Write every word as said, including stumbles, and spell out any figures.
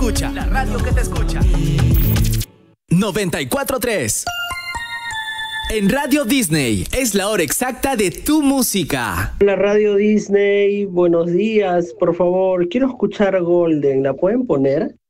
escucha. La radio que te escucha. noventa y cuatro punto tres. En Radio Disney es la hora exacta de tu música. La Radio Disney, buenos días, por favor, quiero escuchar Golden, ¿la pueden poner?